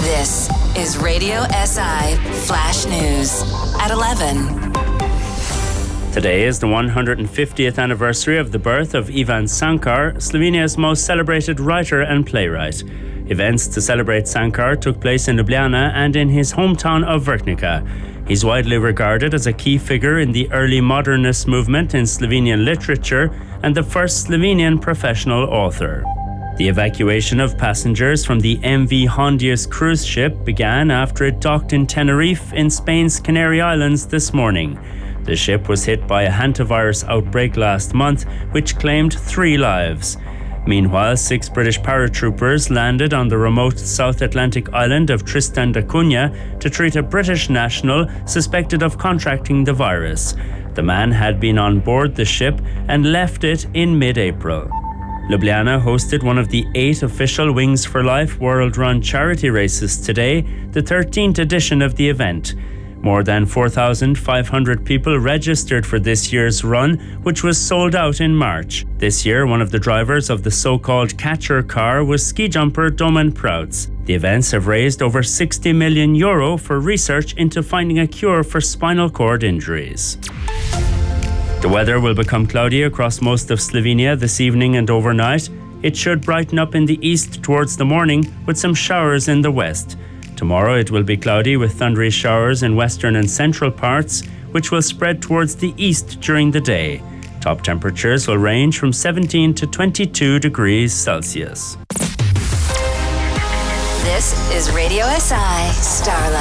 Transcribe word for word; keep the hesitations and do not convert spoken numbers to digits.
This is Radio S I Flash News at eleven. Today is the one hundred fiftieth anniversary of the birth of Ivan Sankar, Slovenia's most celebrated writer and playwright. Events to celebrate Sankar took place in Ljubljana and in his hometown of Vrhnika. He's widely regarded as a key figure in the early modernist movement in Slovenian literature and the first Slovenian professional author. The evacuation of passengers from the M V Hondius cruise ship began after it docked in Tenerife in Spain's Canary Islands this morning. The ship was hit by a hantavirus outbreak last month, which claimed three lives. Meanwhile, six British paratroopers landed on the remote South Atlantic island of Tristan da Cunha to treat a British national suspected of contracting the virus. The man had been on board the ship and left it in mid-April. Ljubljana hosted one of the eight official Wings for Life World Run charity races today, the thirteenth edition of the event. More than four thousand five hundred people registered for this year's run, which was sold out in March. This year, one of the drivers of the so-called catcher car was ski jumper Domen Prouts. The events have raised over sixty million euro for research into finding a cure for spinal cord injuries. The weather will become cloudy across most of Slovenia this evening and overnight. It should brighten up in the east towards the morning with some showers in the west. Tomorrow it will be cloudy with thundery showers in western and central parts, which will spread towards the east during the day. Top temperatures will range from seventeen to twenty-two degrees Celsius. This is Radio S I Starlight.